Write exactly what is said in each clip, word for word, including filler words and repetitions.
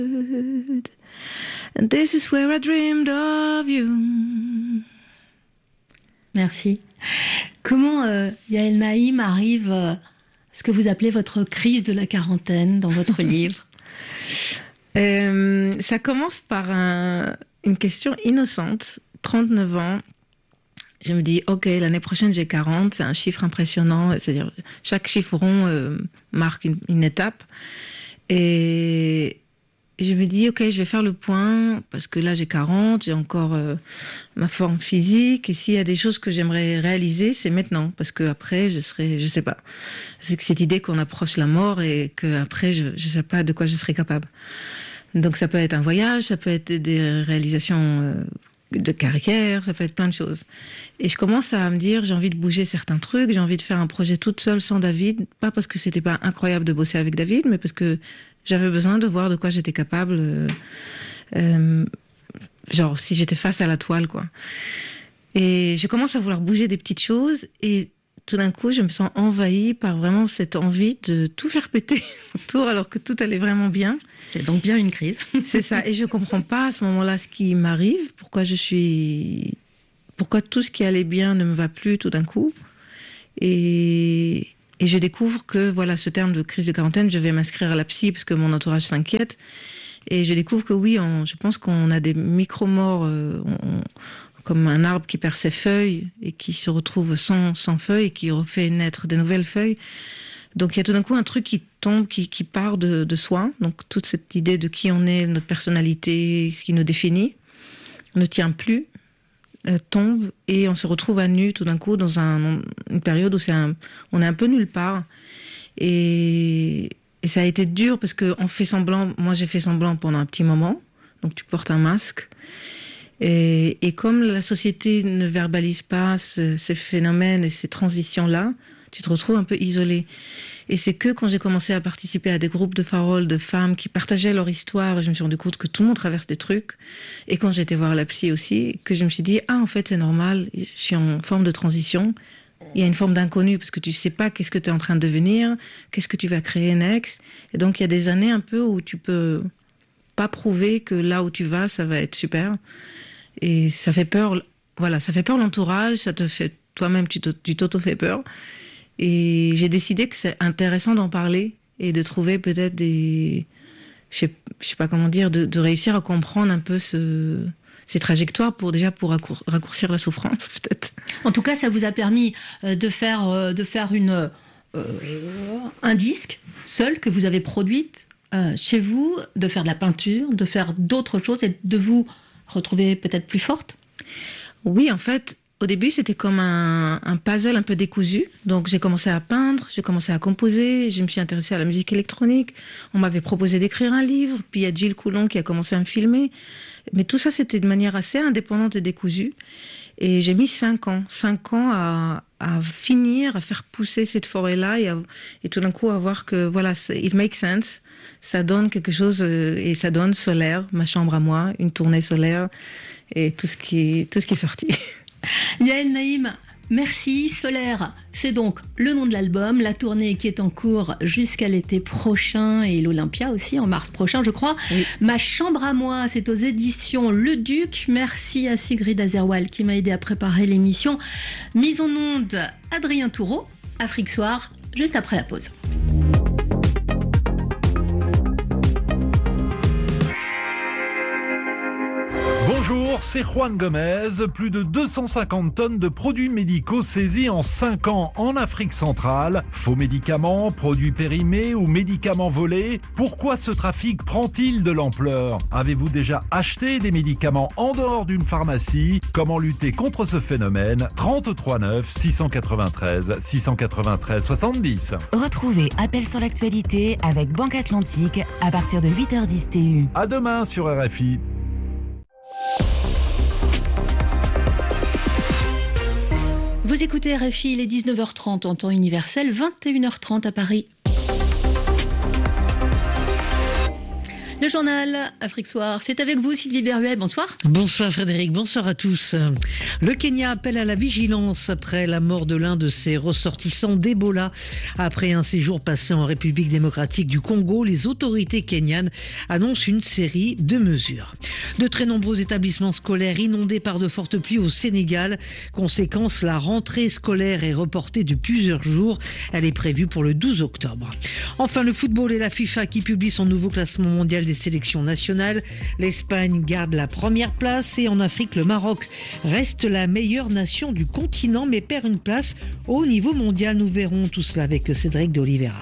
And this is where I dreamed of you. Merci. Comment euh, Yael Naïm arrive euh, à ce que vous appelez votre crise de la quarantaine dans votre livre? euh, Ça commence par un, une question innocente. trente-neuf ans. Je me dis, ok, l'année prochaine j'ai quarante, c'est un chiffre impressionnant. C'est-à-dire, chaque chiffre rond euh, marque une, une étape. Et je me dis, ok, je vais faire le point, parce que là j'ai quarante, j'ai encore euh, ma forme physique, et s'il y a des choses que j'aimerais réaliser, c'est maintenant, parce que après je serai, je sais pas. C'est que cette idée qu'on approche la mort et que après je, je sais pas de quoi je serai capable. Donc ça peut être un voyage, ça peut être des réalisations euh, de carrière, ça peut être plein de choses. Et je commence à me dire, j'ai envie de bouger certains trucs, j'ai envie de faire un projet toute seule sans David, pas parce que c'était pas incroyable de bosser avec David, mais parce que j'avais besoin de voir de quoi j'étais capable, euh, euh, genre si j'étais face à la toile, quoi. Et je commence à vouloir bouger des petites choses, et tout d'un coup, je me sens envahie par vraiment cette envie de tout faire péter autour, alors que tout allait vraiment bien. C'est donc bien une crise. C'est ça, et je comprends pas à ce moment-là ce qui m'arrive, pourquoi je suis, pourquoi tout ce qui allait bien ne me va plus tout d'un coup, et Et je découvre que, voilà, ce terme de crise de quarantaine, je vais m'inscrire à la psy parce que mon entourage s'inquiète. Et je découvre que oui, on, je pense qu'on a des micro-morts, euh, on, comme un arbre qui perd ses feuilles et qui se retrouve sans, sans feuilles et qui refait naître de nouvelles feuilles. Donc il y a tout d'un coup un truc qui tombe, qui, qui part de, de soi. Donc toute cette idée de qui on est, notre personnalité, ce qui nous définit, ne tient plus. Euh, tombe et on se retrouve à nu tout d'un coup dans un, une période où c'est un, on est un peu nulle part et, et ça a été dur parce que on fait semblant, moi j'ai fait semblant pendant un petit moment, donc tu portes un masque et, et comme la société ne verbalise pas ce, ces phénomènes et ces transitions là, tu te retrouves un peu isolé. Et c'est que quand j'ai commencé à participer à des groupes de parole de femmes qui partageaient leur histoire, et je me suis rendu compte que tout le monde traverse des trucs, et quand j'étais voir la psy aussi, que je me suis dit, ah, en fait, c'est normal, je suis en forme de transition, il y a une forme d'inconnu, parce que tu sais pas qu'est-ce que tu es en train de devenir, qu'est-ce que tu vas créer next, et donc il y a des années un peu où tu peux pas prouver que là où tu vas, ça va être super, et ça fait peur, voilà, ça fait peur l'entourage, ça te fait, toi-même, tu t'auto-fais peur. Et j'ai décidé que c'est intéressant d'en parler et de trouver peut-être des, je sais, je sais pas comment dire, de, de réussir à comprendre un peu ce, ces trajectoires pour déjà pour raccour, raccourcir la souffrance peut-être. En tout cas, ça vous a permis de faire de faire une euh, un disque seul que vous avez produite euh, chez vous, de faire de la peinture, de faire d'autres choses et de vous retrouver peut-être plus forte. Oui, en fait. Au début, c'était comme un, un puzzle un peu décousu. Donc, j'ai commencé à peindre, j'ai commencé à composer, je me suis intéressée à la musique électronique. On m'avait proposé d'écrire un livre, puis il y a Gilles Coulon qui a commencé à me filmer. Mais tout ça, c'était de manière assez indépendante et décousue. Et j'ai mis cinq ans, cinq ans à, à finir, à faire pousser cette forêt-là et, à, et tout d'un coup à voir que, voilà, it makes sense. Ça donne quelque chose, et ça donne Solaire, ma chambre à moi, une tournée solaire et tout ce qui, tout ce qui est sorti. Yael Naïm, merci. Solaire, c'est donc le nom de l'album, la tournée qui est en cours jusqu'à l'été prochain et l'Olympia aussi en mars prochain, je crois. Oui. Ma chambre à moi, c'est aux éditions Le Duc. Merci à Sigrid Azerwal qui m'a aidé à préparer l'émission. Mise en onde, Adrien Toureau, Afrique Soir, juste après la pause. Bonjour, c'est Juan Gomez. Plus de deux cent cinquante tonnes de produits médicaux saisis en cinq ans en Afrique centrale. Faux médicaments, produits périmés ou médicaments volés. Pourquoi ce trafic prend-il de l'ampleur? Avez-vous déjà acheté des médicaments en dehors d'une pharmacie? Comment lutter contre ce phénomène? trente-trois neuf six cent quatre-vingt-treize six cent quatre-vingt-treize soixante-dix. Retrouvez Appel sur l'actualité avec Banque Atlantique à partir de huit heures dix T U. À demain sur R F I. Vous écoutez R F I, il est dix-neuf heures trente en temps universel, vingt et une heures trente à Paris. Le journal Afrique Soir, c'est avec vous Sylvie Berruet, bonsoir. Bonsoir Frédéric, bonsoir à tous. Le Kenya appelle à la vigilance après la mort de l'un de ses ressortissants d'Ebola. Après un séjour passé en République démocratique du Congo, les autorités kenyanes annoncent une série de mesures. De très nombreux établissements scolaires inondés par de fortes pluies au Sénégal. Conséquence, la rentrée scolaire est reportée de plusieurs jours. Elle est prévue pour le douze octobre. Enfin, le football et la FIFA qui publie son nouveau classement mondial des sélections nationales. L'Espagne garde la première place et en Afrique, le Maroc reste la meilleure nation du continent mais perd une place au niveau mondial. Nous verrons tout cela avec Cédric de Oliveira.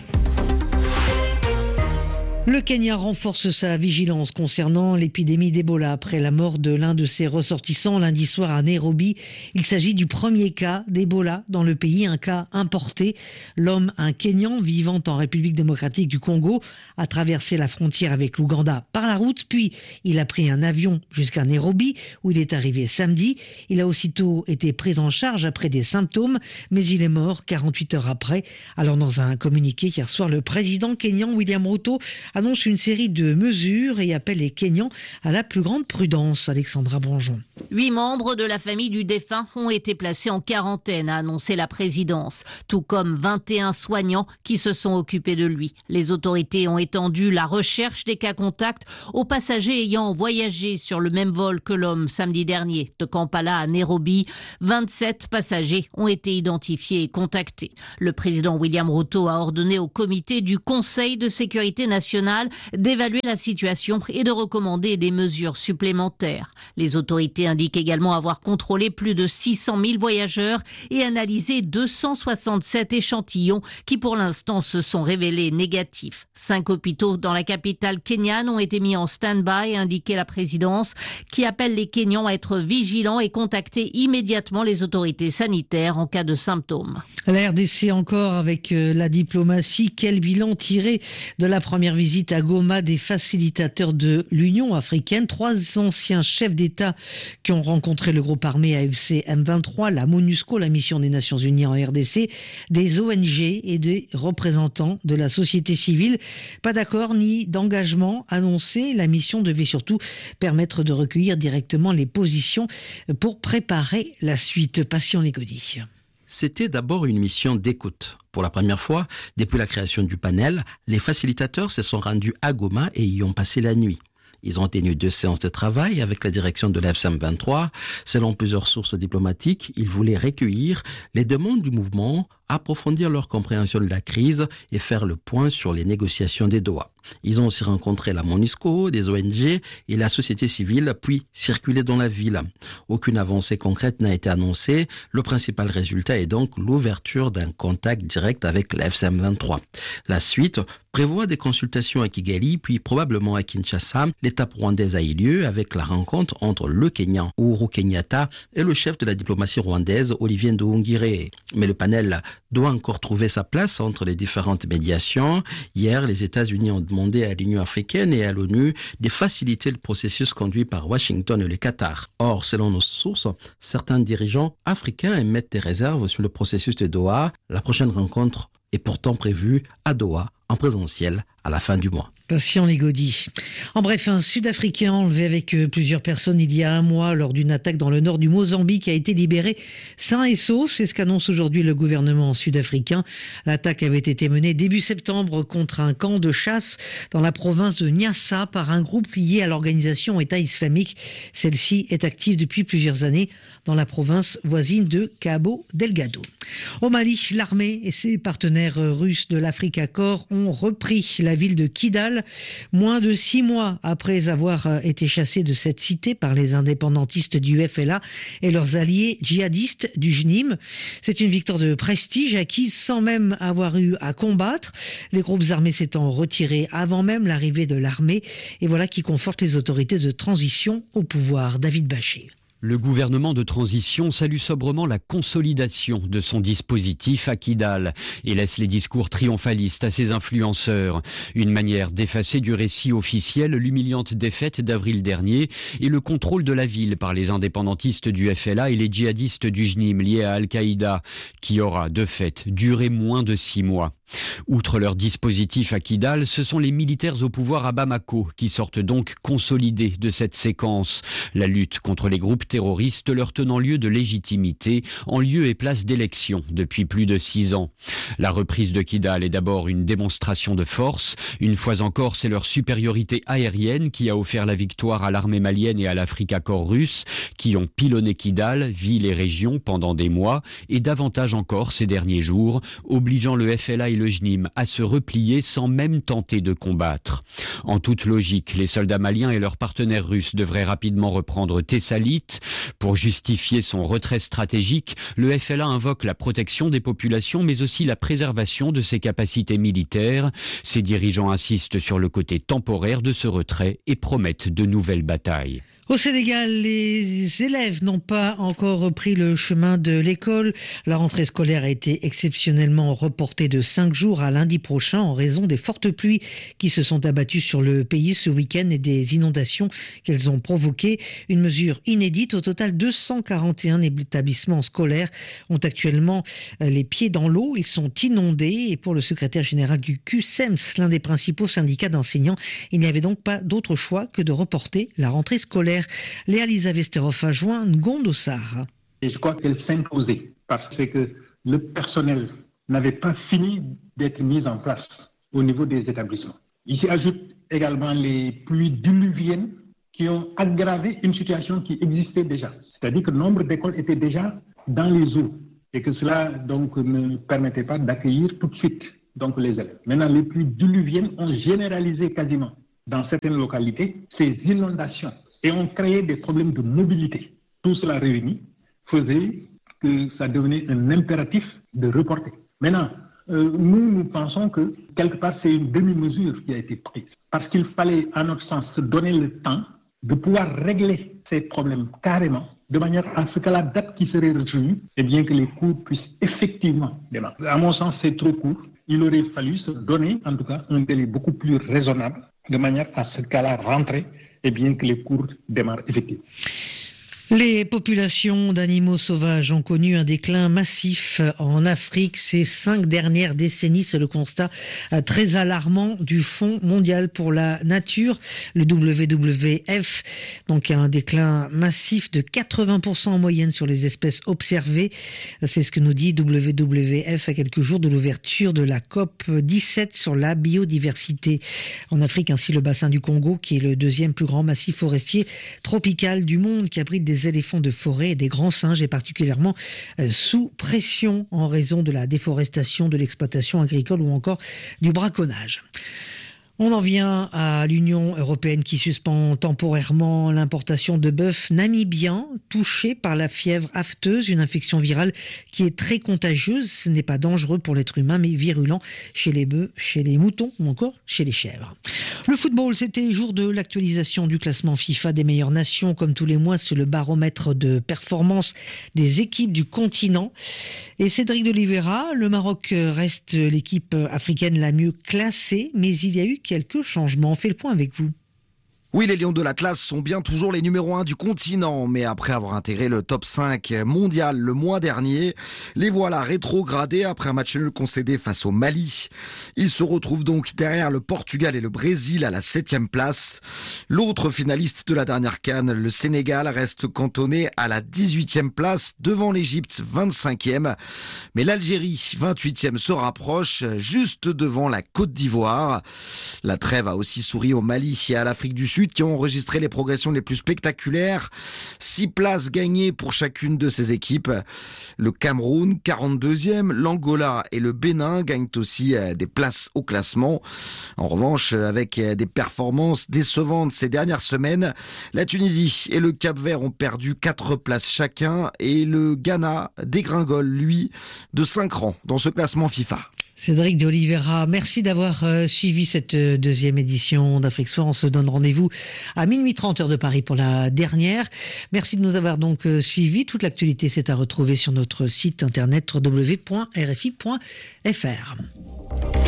Le Kenya renforce sa vigilance concernant l'épidémie d'Ebola après la mort de l'un de ses ressortissants lundi soir à Nairobi. Il s'agit du premier cas d'Ebola dans le pays, un cas importé. L'homme, un Kenyan vivant en République démocratique du Congo, a traversé la frontière avec l'Ouganda par la route, puis il a pris un avion jusqu'à Nairobi où il est arrivé samedi. Il a aussitôt été pris en charge après des symptômes, mais il est mort quarante-huit heures après. Alors dans un communiqué hier soir, le président kenyan William Ruto annonce une série de mesures et appelle les Kenyans à la plus grande prudence. Alexandra Bonjon. Huit membres de la famille du défunt ont été placés en quarantaine, a annoncé la présidence, tout comme vingt et un soignants qui se sont occupés de lui. Les autorités ont étendu la recherche des cas contacts aux passagers ayant voyagé sur le même vol que l'homme samedi dernier. De Kampala à Nairobi, vingt-sept passagers ont été identifiés et contactés. Le président William Ruto a ordonné au comité du Conseil de sécurité nationale d'évaluer la situation et de recommander des mesures supplémentaires. Les autorités indiquent également avoir contrôlé plus de six cent mille voyageurs et analysé deux cent soixante-sept échantillons qui pour l'instant se sont révélés négatifs. Cinq hôpitaux dans la capitale kenyane ont été mis en stand-by, a indiqué la présidence, qui appelle les Kenyans à être vigilants et contacter immédiatement les autorités sanitaires en cas de symptômes. La R D C encore avec la diplomatie. Quel bilan tiré de la première visite à Goma des facilitateurs de l'Union africaine? Trois anciens chefs d'État qui ont rencontré le groupe armé A F C M vingt-trois, la MONUSCO, la mission des Nations Unies en R D C, des O N G et des représentants de la société civile. Pas d'accord ni d'engagement annoncé. La mission devait surtout permettre de recueillir directement les positions pour préparer la suite. Patient Légaudy. C'était d'abord une mission d'écoute. Pour la première fois, depuis la création du panel, les facilitateurs se sont rendus à Goma et y ont passé la nuit. Ils ont tenu deux séances de travail avec la direction de l'A F C M vingt-trois. Selon plusieurs sources diplomatiques, ils voulaient recueillir les demandes du mouvement, approfondir leur compréhension de la crise et faire le point sur les négociations des Doha. Ils ont aussi rencontré la MONUSCO, des O N G et la société civile, puis circulé dans la ville. Aucune avancée concrète n'a été annoncée. Le principal résultat est donc l'ouverture d'un contact direct avec la F C M vingt-trois. La suite prévoit des consultations à Kigali, puis probablement à Kinshasa. L'étape rwandaise a eu lieu avec la rencontre entre le Kenyan Uhuru Kenyatta et le chef de la diplomatie rwandaise Olivier Nduhungirehe. Mais le panel doit encore trouver sa place entre les différentes médiations. Hier, les États-Unis ont demandé à l'Union africaine et à l'ONU de faciliter le processus conduit par Washington et le Qatar. Or, selon nos sources, certains dirigeants africains émettent des réserves sur le processus de Doha. La prochaine rencontre est pourtant prévue à Doha en présentiel à la fin du mois. Patient Légaudy. En bref, un Sud-Africain enlevé avec plusieurs personnes il y a un mois lors d'une attaque dans le nord du Mozambique a été libéré sain et sauf. C'est ce qu'annonce aujourd'hui le gouvernement sud-africain. L'attaque avait été menée début septembre contre un camp de chasse dans la province de Niassa par un groupe lié à l'organisation État islamique. Celle-ci est active depuis plusieurs années dans la province voisine de Cabo Delgado. Au Mali, l'armée et ses partenaires russes de l'Africa Corps ont repris la ville de Kidal, moins de six mois après avoir été chassés de cette cité par les indépendantistes du F L A et leurs alliés djihadistes du J N I M. C'est une victoire de prestige acquise sans même avoir eu à combattre. Les groupes armés s'étant retirés avant même l'arrivée de l'armée. Et voilà qui conforte les autorités de transition au pouvoir. David Bachet. Le gouvernement de transition salue sobrement la consolidation de son dispositif à Kidal et laisse les discours triomphalistes à ses influenceurs. Une manière d'effacer du récit officiel l'humiliante défaite d'avril dernier et le contrôle de la ville par les indépendantistes du F L A et les djihadistes du J N I M liés à Al-Qaïda, qui aura de fait duré moins de six mois. Outre leur dispositif à Kidal, ce sont les militaires au pouvoir à Bamako qui sortent donc consolidés de cette séquence. La lutte contre les groupes terroristes leur tenant lieu de légitimité en lieu et place d'élection depuis plus de six ans. La reprise de Kidal est d'abord une démonstration de force. Une fois encore, c'est leur supériorité aérienne qui a offert la victoire à l'armée malienne et à l'Afrika Korps russe, qui ont pilonné Kidal, ville et région pendant des mois, et davantage encore ces derniers jours, obligeant le F L A et le J N I M à se replier sans même tenter de combattre. En toute logique, les soldats maliens et leurs partenaires russes devraient rapidement reprendre Tessalit. Pour justifier son retrait stratégique, le F L A invoque la protection des populations mais aussi la préservation de ses capacités militaires. Ses dirigeants insistent sur le côté temporaire de ce retrait et promettent de nouvelles batailles. Au Sénégal, les élèves n'ont pas encore repris le chemin de l'école. La rentrée scolaire a été exceptionnellement reportée de cinq jours à lundi prochain en raison des fortes pluies qui se sont abattues sur le pays ce week-end et des inondations qu'elles ont provoquées. Une mesure inédite. Au total, deux cent quarante et un établissements scolaires ont actuellement les pieds dans l'eau. Ils sont inondés et pour le secrétaire général du Q S E M S, l'un des principaux syndicats d'enseignants, il n'y avait donc pas d'autre choix que de reporter la rentrée scolaire. Léa-Lisa Vesterhoff a joint Ngondo Sarr. Et je crois qu'elle s'imposait parce que le personnel n'avait pas fini d'être mis en place au niveau des établissements. Ici ajoutent également les pluies diluviennes qui ont aggravé une situation qui existait déjà. C'est-à-dire que nombre d'écoles étaient déjà dans les eaux et que cela donc ne permettait pas d'accueillir tout de suite donc les élèves. Maintenant, les pluies diluviennes ont généralisé quasiment dans certaines localités ces inondations et ont créé des problèmes de mobilité. Tout cela réuni faisait que ça devenait un impératif de reporter. Maintenant, euh, nous, nous pensons que quelque part, c'est une demi-mesure qui a été prise. Parce qu'il fallait, à notre sens, se donner le temps de pouvoir régler ces problèmes carrément, de manière à ce qu'à la date qui serait retenue, eh bien que les cours puissent effectivement démarrer. À mon sens, c'est trop court. Il aurait fallu se donner, en tout cas, un délai beaucoup plus raisonnable, de manière à ce qu'à la rentrée, eh bien que les cours démarrent effectivement. Les populations d'animaux sauvages ont connu un déclin massif en Afrique ces cinq dernières décennies. C'est le constat très alarmant du Fonds mondial pour la nature, le W W F. Donc un déclin massif de quatre-vingts pour cent en moyenne sur les espèces observées. C'est ce que nous dit W W F à quelques jours de l'ouverture de la COP dix-sept sur la biodiversité. En Afrique, ainsi le bassin du Congo, qui est le deuxième plus grand massif forestier tropical du monde, qui abrite des des éléphants de forêt et des grands singes est particulièrement sous pression en raison de la déforestation, de l'exploitation agricole ou encore du braconnage. On en vient à l'Union européenne qui suspend temporairement l'importation de bœuf namibien touché par la fièvre afteuse, une infection virale qui est très contagieuse. Ce n'est pas dangereux pour l'être humain, mais virulent chez les bœufs, chez les moutons ou encore chez les chèvres. Le football, c'était jour de l'actualisation du classement FIFA des meilleures nations. Comme tous les mois, c'est le baromètre de performance des équipes du continent. Et Cédric de Oliveira, le Maroc reste l'équipe africaine la mieux classée, mais il y a eu quelques changements. On fait le point avec vous. Oui, les Lions de l'Atlas sont bien toujours les numéros un du continent, mais après avoir intégré le top cinq mondial le mois dernier, les voilà rétrogradés après un match nul concédé face au Mali. Ils se retrouvent donc derrière le Portugal et le Brésil à la septième place. L'autre finaliste de la dernière CAN, le Sénégal, reste cantonné à la dix-huitième place devant l'Égypte, vingt-cinquième. Mais l'Algérie, vingt-huitième, se rapproche juste devant la Côte d'Ivoire. La trêve a aussi souri au Mali et à l'Afrique du Sud, qui ont enregistré les progressions les plus spectaculaires. Six places gagnées pour chacune de ces équipes. Le Cameroun, quarante-deuxième, l'Angola et le Bénin gagnent aussi des places au classement. En revanche, avec des performances décevantes ces dernières semaines, la Tunisie et le Cap-Vert ont perdu quatre places chacun et le Ghana dégringole, lui, de cinq rangs dans ce classement FIFA. Cédric de Oliveira, merci d'avoir euh, suivi cette euh, deuxième édition d'Afrique Soir. On se donne rendez-vous à minuit trente heure de Paris pour la dernière. Merci de nous avoir donc euh, suivis. Toute l'actualité, c'est à retrouver sur notre site internet w w w point r f i point f r.